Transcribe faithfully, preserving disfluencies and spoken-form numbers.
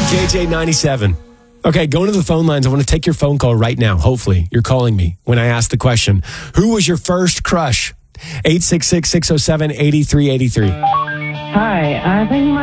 K J ninety-seven. Okay, going to the phone lines. I want to take your phone call right now. Hopefully, you're calling me when I ask the question. Who was your first crush? eight six six, six oh seven, eight three eight three. Hi, I think